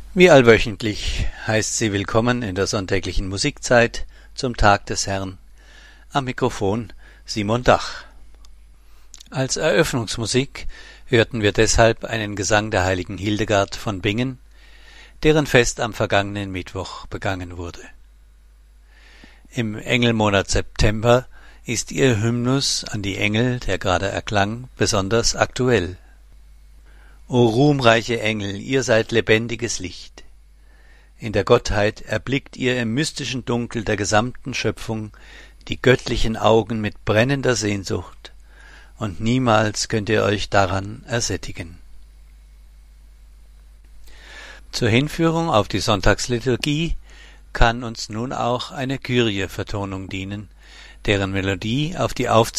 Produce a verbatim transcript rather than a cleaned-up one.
Wie allwöchentlich heißt sie willkommen in der sonntäglichen Musikzeit zum Tag des Herrn. Am Mikrofon Simon Dach. Als Eröffnungsmusik hörten wir deshalb einen Gesang der heiligen Hildegard von Bingen, deren Fest am vergangenen Mittwoch begangen wurde. Im Engelmonat September ist ihr Hymnus an die Engel, der gerade erklang, besonders aktuell. O ruhmreiche Engel, ihr seid lebendiges Licht. In der Gottheit erblickt ihr im mystischen Dunkel der gesamten Schöpfung die göttlichen Augen mit brennender Sehnsucht, und niemals könnt ihr euch daran ersättigen. Zur Hinführung auf die Sonntagsliturgie kann uns nun auch eine Kyrie-Vertonung dienen, deren Melodie auf die Aufzeichnung